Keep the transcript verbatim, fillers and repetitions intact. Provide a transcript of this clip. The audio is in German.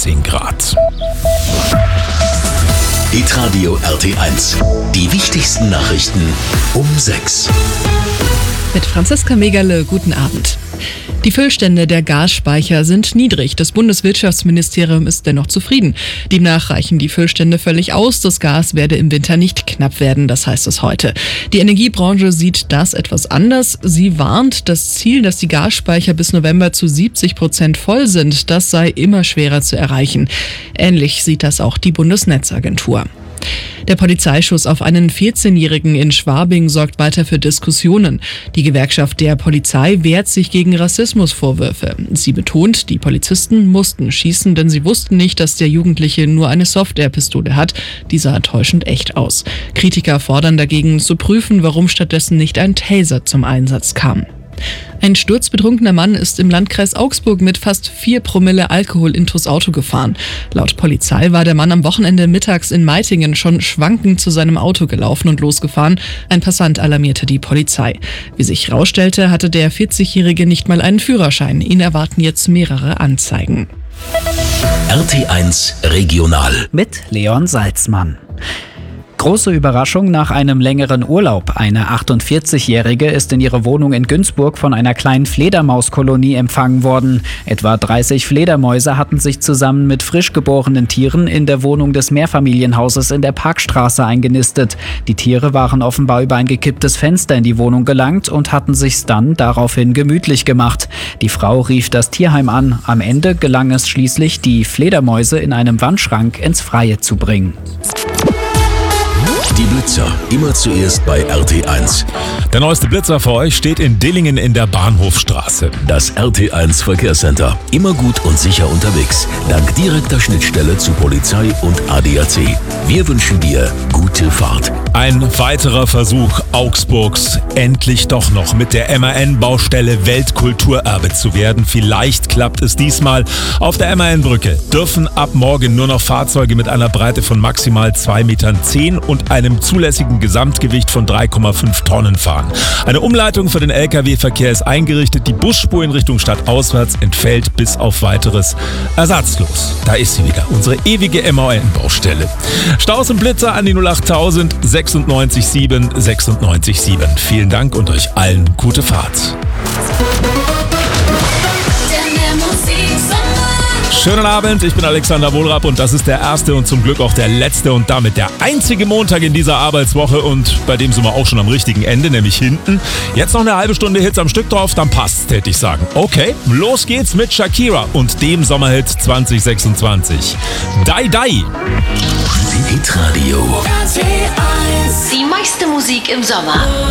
dreizehn Grad. Hitradio R T eins. Die wichtigsten Nachrichten um sechs. Mit Franziska Megerle, guten Abend. Die Füllstände der Gasspeicher sind niedrig. Das Bundeswirtschaftsministerium ist dennoch zufrieden. Demnach reichen die Füllstände völlig aus. Das Gas werde im Winter nicht knapp werden, das heißt es heute. Die Energiebranche sieht das etwas anders. Sie warnt, das Ziel, dass die Gasspeicher bis November zu siebzig Prozent voll sind, das sei immer schwerer zu erreichen. Ähnlich sieht das auch die Bundesnetzagentur. Der Polizeischuss auf einen vierzehnjährigen in Schwabing sorgt weiter für Diskussionen. Die Gewerkschaft der Polizei wehrt sich gegen Rassismusvorwürfe. Sie betont, die Polizisten mussten schießen, denn sie wussten nicht, dass der Jugendliche nur eine Software-Pistole hat. Die sah täuschend echt aus. Kritiker fordern dagegen zu prüfen, warum stattdessen nicht ein Taser zum Einsatz kam. Ein sturzbetrunkener Mann ist im Landkreis Augsburg mit fast vier Promille Alkohol intus Auto gefahren. Laut Polizei war der Mann am Wochenende mittags in Meitingen schon schwankend zu seinem Auto gelaufen und losgefahren. Ein Passant alarmierte die Polizei. Wie sich herausstellte, hatte der vierzigjährige nicht mal einen Führerschein. Ihn erwarten jetzt mehrere Anzeigen. R T eins Regional mit Leon Salzmann. Große Überraschung nach einem längeren Urlaub. Eine achtundvierzigjährige ist in ihre Wohnung in Günzburg von einer kleinen Fledermauskolonie empfangen worden. Etwa dreißig Fledermäuse hatten sich zusammen mit frisch geborenen Tieren in der Wohnung des Mehrfamilienhauses in der Parkstraße eingenistet. Die Tiere waren offenbar über ein gekipptes Fenster in die Wohnung gelangt und hatten sich's dann daraufhin gemütlich gemacht. Die Frau rief das Tierheim an. Am Ende gelang es schließlich, die Fledermäuse in einem Wandschrank ins Freie zu bringen. Die Blitzer, immer zuerst bei R T eins. Der neueste Blitzer für euch steht in Dillingen in der Bahnhofstraße. Das R T eins Verkehrscenter. Immer gut und sicher unterwegs. Dank direkter Schnittstelle zu Polizei und A D A C. Wir wünschen dir gute Fahrt. Ein weiterer Versuch Augsburgs, endlich doch noch mit der M A N-Baustelle Weltkulturerbe zu werden. Vielleicht klappt es diesmal. Auf der M A N-Brücke dürfen ab morgen nur noch Fahrzeuge mit einer Breite von maximal zwei Meter zehn und einem zulässigen Gesamtgewicht von drei Komma fünf Tonnen fahren. Eine Umleitung für den L K W-Verkehr ist eingerichtet. Die Busspur in Richtung stadtauswärts entfällt bis auf weiteres ersatzlos. Da ist sie wieder, unsere ewige M A N-Baustelle. Staus und Blitzer an die null achttausend sechsundneunzig sieben sechsundneunzig sieben. Vielen Dank und euch allen gute Fahrt. Schönen Abend, ich bin Alexander Wohlrapp und das ist der erste und zum Glück auch der letzte und damit der einzige Montag in dieser Arbeitswoche und bei dem sind wir auch schon am richtigen Ende, nämlich hinten. Jetzt noch eine halbe Stunde Hits am Stück drauf, dann passt's, hätte ich sagen. Okay, los geht's mit Shakira und dem Sommerhit zwanzig sechsundzwanzig. Die Die. Hitradio. Die meiste Musik im Sommer.